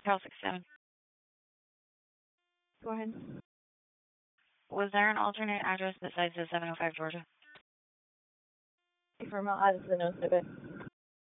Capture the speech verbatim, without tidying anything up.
Carol six seven. Go ahead. Was there an alternate address besides the seven oh five Georgia? For Mount Addison, no snippet.